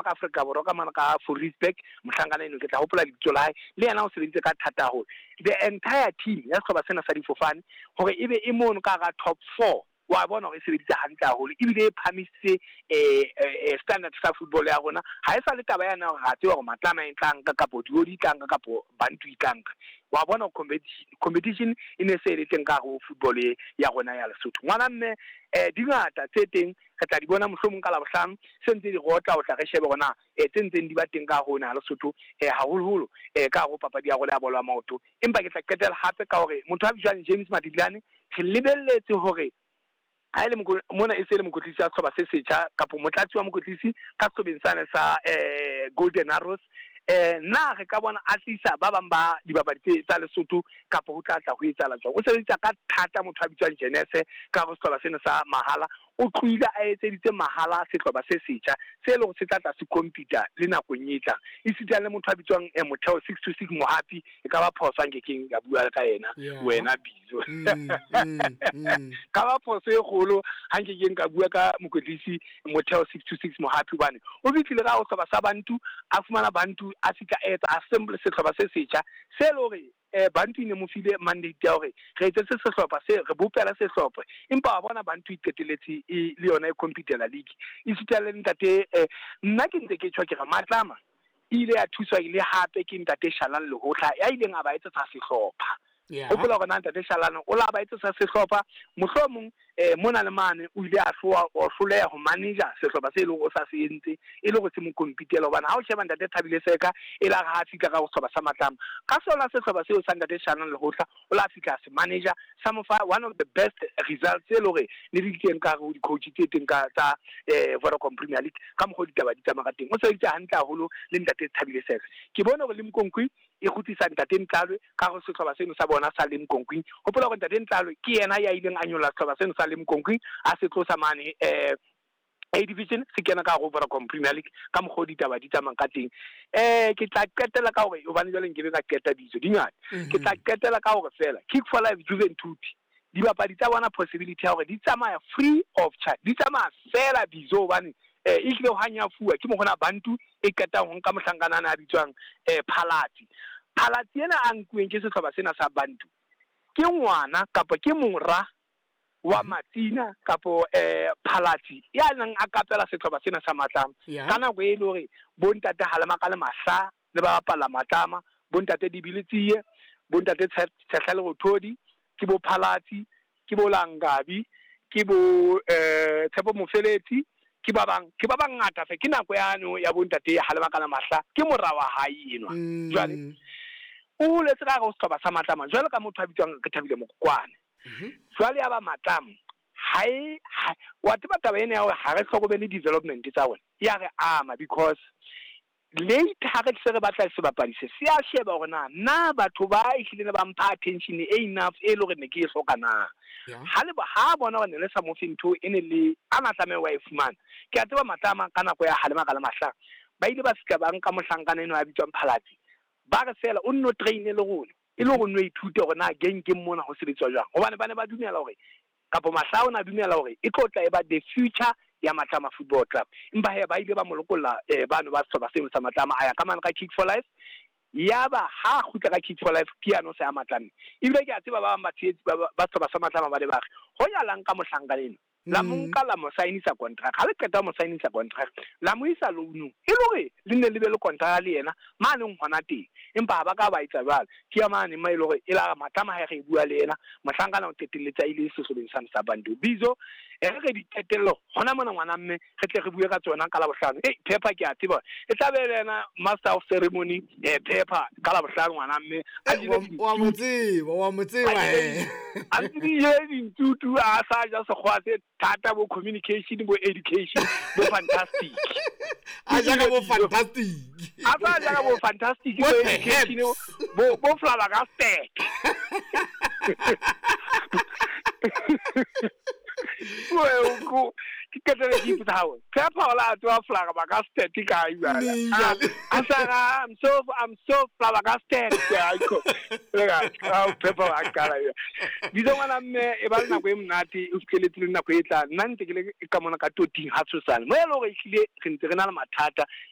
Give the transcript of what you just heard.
mana ka Afrika Borwa ka mana ka Fourierburg mohlangana eno ke tla hopola ditso la hae le yena o sebeditse ka thata ho the entire team ya sehlopha sena sa difofane hore ebe e mono ka ga top 4 wa bona hore sebeditse hantle haholo ebile phamisitse standard sa football ya rona ha e sa le taba yana ga tse hore matlama e tlang ka kapo diodi tlang ka kapo bantu itlang wa bona competition ine se le teng ka go football ya rona ya Lesotho ngwana mme dingata tse teng re tla di bona mohlomong ka la bohlano sentse di rotla o tla re shebe gona tse ntseng di ba teng ka go na Lesotho haholo ka go papadi ya rona ya bolo ya maoto empa ke tla ketela hape ka hore motho a bitswang James Madilane re lebelletse hore a ile mona e se le mokotlisi a tsoba se setjha kapo motlatsi wa mokotlisi ka tsobensane sa Golden Arrows na re ka bona atlisa ba bang ba dibapadi tsa Lesotho kapo ho tla ho etsahala jwang o sebetsa ka thata motho a bitswang Jenese ka go tsoba sena sa mahala o tluile a etseditse mahala setloba se setjha se le go se tla se computer le nako nyetla e sitla le motho a bitswang motheo 626 Mohapi e ka ba phosang ke king ka bua ka yena wena bizo ka ba phoso e golo hanke ke nka bua ka mokotlisi motheo 626 Mohapi bane o bitlile ga o tloba sa bantu a fumana bantu a sika etsa assemble setloba se setjha se le hore bantu ine mo file mandate ya hore re etse se sehlopha se re bopela sehlopha empa wa bona bantu iteteletse le yona e competitor league e sitale ntate nna ke ntse ke tshwa ke re matlama ile ya thuswa ile hape ke ntate Shalan le hotla ya ileng a ba etsa sehlopha o bola gona ntate Shalan o la ba etsa sehlopha mohlomong mona le mane o ile a hloa o hloleha ho manager sehlopha se ile go sa se entse e le go se mo competela bana ha o sheba ntate Thabile Seka e la ga fika ka go hloba sa matlama ka sona sehlopha seo sa ntate Shalan le hotla o la fika se manager some of one of the best results e lore le diteng ka go di coach tse teng ka tsa Vodacom Premier League ka mo go ditaba di tsamaka teng o se itse hantle haholo le ntate Thabile Seka ke bona gore le Mkonkwi e gutisa ntate Ntlalo ka go setlhoba seno sa bona sa le Mkonkwi gopola go ntate Ntlalo ke yena ya ileng a nyola setlhoba seno sa le Mkonkwi a se tlosa mane A division se kena ka go Vodacom Premier League ka mo go ditaba di tsamang ka teng ke tla qetela ka hore o bane jwale nke be ka qeta ditso dingata ke tla qetela ka hore fela Kick for Life Juventud di bapadi tsa bona possibility ya hore di tsamaya free of charge di tsamaya fela bizo bane e ile ho hanya fuwa ke mo gona bantu e qeta ho nka mohlankana na bitswang Phalati ena a nkuweng ke setlhoba sena sa bantu ke ngwana kapa ke mora wa Matina kapo Phalati ya nang a kapela setlhoba sena sa matlama kana go e le hore bontate Halema le Mahla le ba bapala matlama bontate Dibilitsie bontate Tshehla le go Thodi ke bo Phalati ke bo Langabi ke bo Tshepo Mofeletsi ke ba bang ngata fe ke nako yano ya bontate Halema le Mahla ke mora wa hae enwa jwale o le tsaka go setlhoba sa matlama jwale ka motho a bitswang ke Thabile Mokokwane jwale ya ba matlama hai wa teba taba ene ya ha re tlhokomele development tsa bona ya re ama because late ha re se re batla se bapadise se a sheba gona na batho ba ihlile ba mpha attention enough e le gore ne ke e hloka na ha bona ba ne le sa mo fintho ene le ana tlame wa e fumana ke a tseba matlama ka nako ya Halema le Mahla ba ile ba fika ba nka mohlankana eno a bitswang Phalati ba re fela o nno train le rona e le go nno ithute gore na ke mona go sebetswa jang gobane ba ne ba dumela gore kapo Mahla o na dumela gore e tlotla e ba the future ya Matlama Football Club empa he ba ile ba molokolla bano ba tsoba seno sa Matlama aya ka mana ka Kick for Life ya ba ha khutla ka Kick for Life ke ano sa Matlama ebile ke a tseba ba mathietsi ba tsoba sa Matlama ba le ba go ya lang ka mohlankaneng la monka la mo signisa contract ha le qeta mo signisa contract la mo isa loan e lore le ne le be le contract le yena mane ngwana teng empa ba ka ba itsa bala ke ya mane mai lore e la Matlama ha re bua le yena mohlankana o teteletsa ile se so bensana sa bandu bizo re di tetelo hona mona ngwana mme re tle re bue ka tsona ka la bohlano Pepper ke a tseba e tla be lena master of ceremony Pepper ka la bohlano ngwana mme a di wa motseba a di ye tutu a sa ja se khwatse tata bo communication bo education bo fantastic a jaga bo fantastic bo education bo flabbergasted well ke ketele ke tsawe Pepper la twa flabbergasted ka iba I'm so flabbergasted Pepper akala di dongwana mme e ba nna go emnati o fitlheletse nna go etla nna ntse ke le ka mona ka toting ha tshosana mo e le go itlile re ntse re na le mathata